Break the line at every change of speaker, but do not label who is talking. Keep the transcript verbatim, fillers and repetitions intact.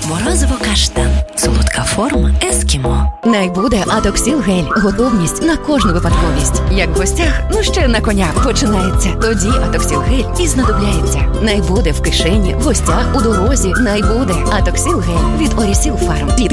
Морозиво каштан. Солодка форма ескімо.
Найбуде Атоксіл гель. Готовність на кожну випадковість. Як в гостях, ну ще на коня починається. Тоді Атоксіл гель і знадобляється. Найбуде в кишені, в гостях, у дорозі. Найбуде Атоксіл гель від Орісіл Фарм.